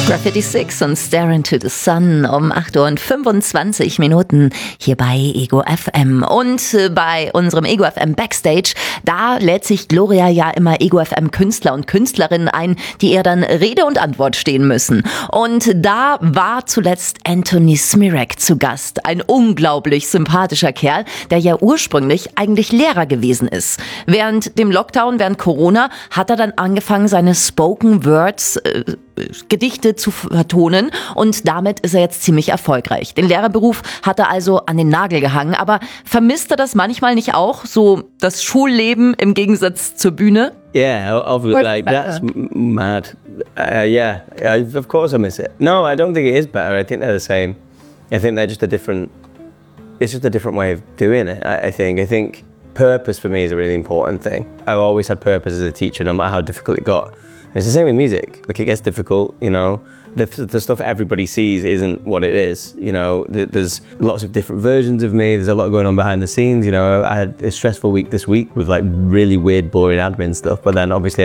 Graffiti Six und Stare into the Sun um 8:25 Uhr hier bei Ego FM. Und bei unserem Ego FM Backstage, da lädt sich Gloria ja immer Ego FM Künstler und Künstlerinnen ein, die ihr dann Rede und Antwort stehen müssen. Und da war zuletzt Anthony Smirek zu Gast. Ein unglaublich sympathischer Kerl, der ja ursprünglich eigentlich Lehrer gewesen ist. Während dem Lockdown, während Corona, hat er dann angefangen, seine Spoken Words Gedichte zu vertonen und damit ist er jetzt ziemlich erfolgreich. Den Lehrerberuf hat er also an den Nagel gehangen, aber vermisst er das manchmal nicht auch, so das Schulleben im Gegensatz zur Bühne? Yeah, obviously, like, that's mad. Yeah, of course I miss it. No, I don't think it is better. I think they're the same. I think they're just it's just a different way of doing it, I think. I think purpose for me is a really important thing. I've always had purpose as a teacher, no matter how difficult it got. It's the same with music. Like, it gets difficult, you know. The stuff everybody sees isn't what it is, you know. There's lots of different versions of me. There's a lot going on behind the scenes, you know. I had a stressful week this week with like really weird, boring admin stuff, but then obviously